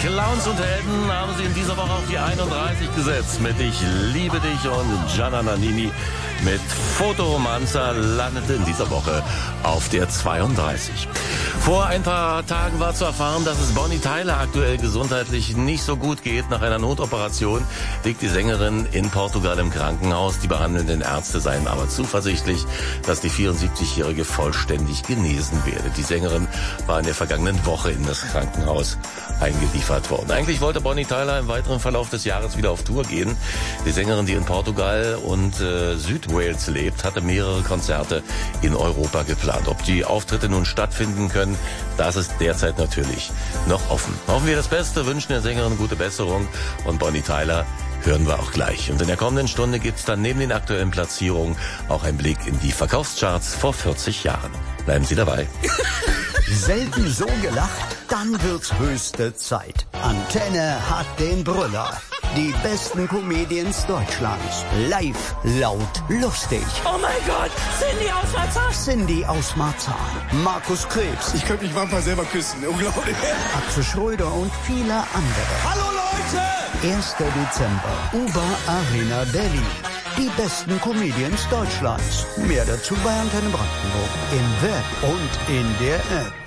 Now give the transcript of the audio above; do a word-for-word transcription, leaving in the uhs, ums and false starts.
Clowns und Helden haben sie in dieser Woche auf die einunddreißig gesetzt mit Ich liebe dich und Gianna Nannini mit Fotoromanzer landete in dieser Woche auf der zweiunddreißig. Vor ein paar Tagen war zu erfahren, dass es Bonnie Tyler aktuell gesundheitlich nicht so gut geht. Nach einer Notoperation liegt die Sängerin in Portugal im Krankenhaus. Die behandelnden Ärzte seien aber zuversichtlich, dass die vierundsiebzigjährige vollständig genesen werde. Die Sängerin war in der vergangenen Woche in das Krankenhaus eingeliefert worden. Eigentlich wollte Bonnie Tyler im weiteren Verlauf des Jahres wieder auf Tour gehen. Die Sängerin, die in Portugal und äh, Südwales lebt, hatte mehrere Konzerte in Europa geplant. Ob die Auftritte nun stattfinden können, das ist derzeit natürlich noch offen. Hoffen wir das Beste, wünschen der Sängerin gute Besserung und Bonnie Tyler hören wir auch gleich. Und in der kommenden Stunde gibt's dann neben den aktuellen Platzierungen auch einen Blick in die Verkaufscharts vor vierzig Jahren. Bleiben Sie dabei. Selten so gelacht, dann wird's höchste Zeit. Antenne hat den Brüller. Die besten Comedians Deutschlands. Live, laut, lustig. Oh mein Gott, Cindy aus Marzahn. Cindy aus Marzahn. Markus Krebs. Ich könnte mich manchmal selber küssen. Unglaublich. Axel Schröder und viele andere. Hallo Leute! erster Dezember. U-Bahn Arena Berlin. Die besten Comedians Deutschlands. Mehr dazu bei Antenne Brandenburg. Im Web und in der App.